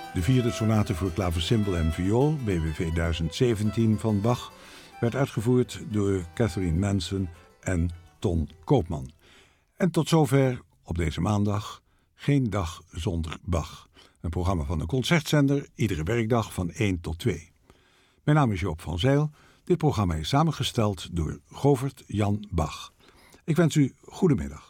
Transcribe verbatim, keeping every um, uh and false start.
De vierde sonate voor klavecimbal en viool, B W V duizend zeventien van Bach, werd uitgevoerd door Catherine Manson en Ton Koopman. En tot zover op deze maandag Geen dag zonder Bach. Een programma van de Concertzender, iedere werkdag van één tot twee. Mijn naam is Joop van Zijl. Dit programma is samengesteld door Govert Jan Bach. Ik wens u goedemiddag.